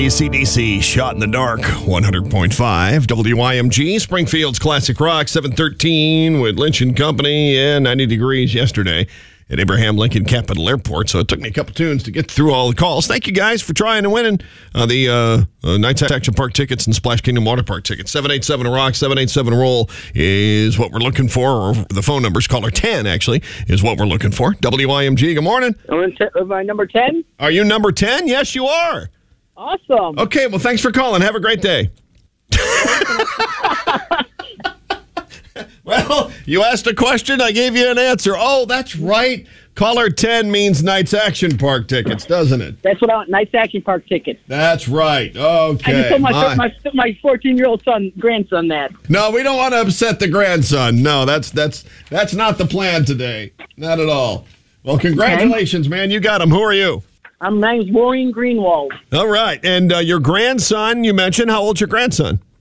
AC/DC, Shot in the Dark, 100.5. WIMG, Springfield's Classic Rock, 713 with Lynch and Company, and 90 degrees yesterday at Abraham Lincoln Capital Airport. So it took me a couple tunes to get through all the calls. Thank you guys for trying and winning the Nights Action Park tickets and Splash Kingdom Water Park tickets. 787-ROCK, 787-ROLL is what we're looking for, or the phone numbers, caller 10 actually, is what we're looking for. WIMG, good morning. Am I number 10? Are you number 10? Yes, you are. Awesome. Okay, well, thanks for calling. Have a great day. Well, you asked a question, I gave you an answer. Oh, that's right. Caller 10 means Nights Action Park tickets, doesn't it? That's what I want, Nights Action Park tickets. That's right. Okay. I just told my 14-year-old grandson that. No, we don't want to upset the grandson. No, that's not the plan today. Not at all. Well, congratulations, man. You got him. Who are you? My name's Maureen Greenwald. All right. And your grandson, you mentioned, how old's your grandson?